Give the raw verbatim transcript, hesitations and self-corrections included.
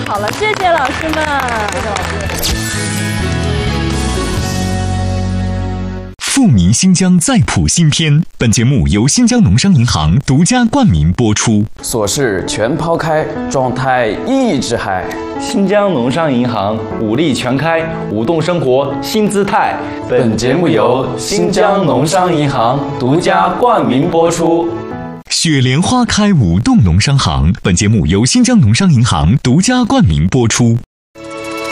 好了，谢谢老师们。谢谢老师。 富民新疆再谱新篇。本节目由新疆农商银行独家冠名播出。 琐事全抛开，状态一直嗨。 新疆农商银行武力全开，舞动生活新姿态。 本节目由新疆农商银行独家冠名播出。 雪莲花开舞动农商行。本节目由新疆农商银行独家冠名播出。